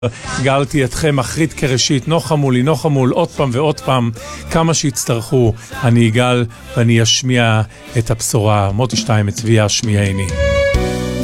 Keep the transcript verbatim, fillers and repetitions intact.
גאלתי אתכם אחרית כראשית, נוחמו לי, נוחמו עוד פעם ועוד פעם, כמה שיצטרכו, אני אגל ואני אשמיע את הבשורה. מוטי שטיין מצביע, השמיעני.